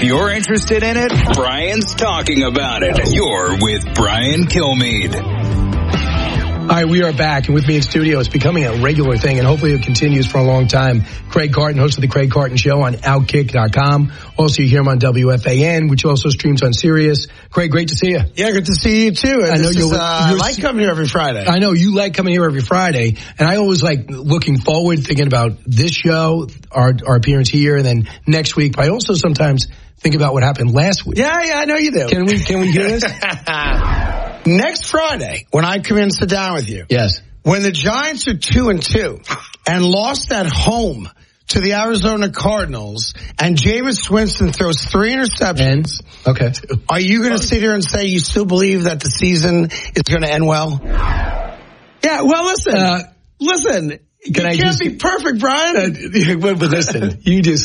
you're interested in it, Brian's talking about it. You're with Brian Kilmeade. All right, we are back, and with me in studio, it's becoming a regular thing, and hopefully it continues for a long time. Craig Carton, host of the Craig Carton Show on Outkick.com. Also, you hear him on WFAN, which also streams on Sirius. Craig, great to see you. Yeah, good to see you, too. I know you like coming here every Friday. I know you like coming here every Friday, and I always like looking forward, thinking about this show, our appearance here, and then next week. But I also sometimes think about what happened last week. Yeah, I know you do. Can we hear this? Next Friday, when I come in and sit down with you. Yes. When the Giants are 2-2 and lost at home to the Arizona Cardinals, and Jameis Winston throws 3 interceptions. Okay. Are you going to sit here and say you still believe that the season is going to end well? Yeah, well, listen. You can't be perfect, Brian. But listen,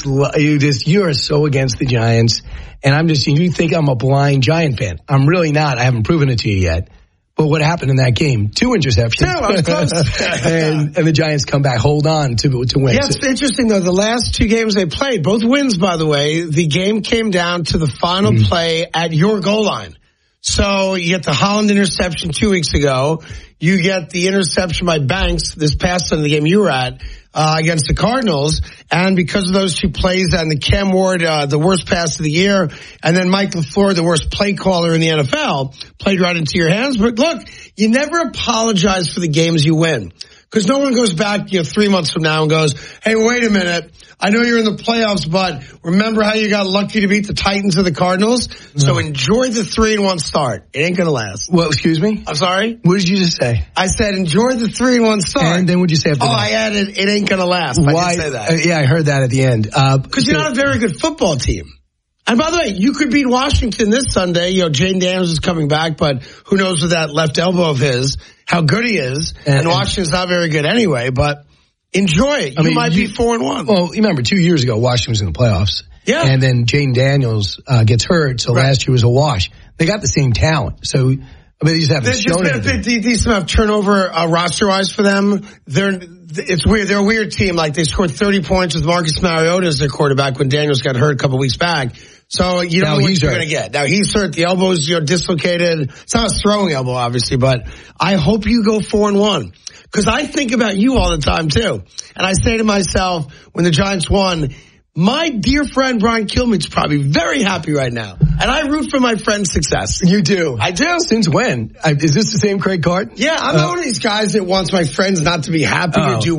you are so against the Giants, and you think I'm a blind Giant fan. I'm really not. I haven't proven it to you yet. But what happened in that game? 2 interceptions. I was close. and the Giants come back, hold on to win. Yeah, it's interesting, though. The last 2 games they played, both wins, by the way, the game came down to the final play at your goal line. So you get the Holland interception 2 weeks ago. You get the interception by Banks this past Sunday, the game you were at, against the Cardinals. And because of those 2 plays and the Cam Ward, the worst pass of the year, and then Mike LaFleur, the worst play caller in the NFL, played right into your hands. But look, you never apologize for the games you win. Because no one goes back 3 months from now and goes, hey, wait a minute. I know you're in the playoffs, but remember how you got lucky to beat the Titans or the Cardinals? No. So enjoy the 3-1 start. It ain't going to last. Well, excuse me? I'm sorry? What did you just say? I said enjoy the 3-1 start. And then what'd you say after that? I added it ain't going to last. Why? I didn't say that. Yeah, I heard that at the end. Because you're not a very good football team. And by the way, you could beat Washington this Sunday. Jaden Daniels is coming back, but who knows with that left elbow of his, how good he is. And Washington's not very good anyway, but enjoy it. You might be 4-1. Well, you remember 2 years ago, Washington was in the playoffs. Yeah. And then Jaden Daniels gets hurt, so last year was a wash. They got the same talent. So, they just haven't shown it. There's been a decent amount of turnover roster-wise for them. It's weird. They're a weird team. Like, they scored 30 points with Marcus Mariota as their quarterback when Daniels got hurt a couple weeks back. So you don't know what you're going to get. Now, he's hurt. The elbow's dislocated. It's not a throwing elbow, obviously, but I hope you go 4-1. Because I think about you all the time, too. And I say to myself, when the Giants won, my dear friend Brian Kilmeade's probably very happy right now. And I root for my friend's success. You do? I do. Since when? Is this the same Craig Carton? Yeah, I'm one of these guys that wants my friends not to be happy or do